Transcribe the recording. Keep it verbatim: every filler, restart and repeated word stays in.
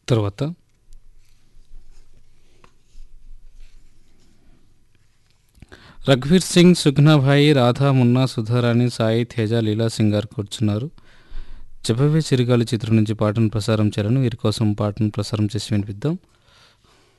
తర్వాత రఘువీర్ సింగ్, సుగ్నాభాయి, రాధా, మున్నా, సుధారాణి, సాయి, తేజ, లీలా సింగ్ గారు కూర్చున్నారు. చెప్పవే చిరుగాలి చిత్రం నుంచి పాటను ప్రసారం చేయాలని వీరి కోసం పాటను ప్రసారం చేసి వినిపిద్దాం.